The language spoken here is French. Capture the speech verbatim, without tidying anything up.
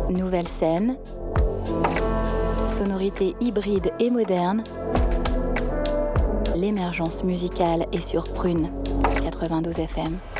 Nouvelle scène, sonorités hybrides et modernes, l'émergence musicale est sur Prune quatre-vingt-douze F M.